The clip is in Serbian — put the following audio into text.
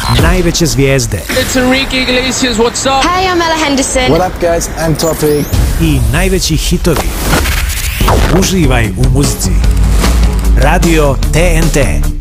Najveće zvijezde. It's Enrique Iglesias, what's up? Hey, I'm Ella Henderson. What up guys, I'm Topic. I najveći hitovi. Uživaj u muzici. Radio TNT.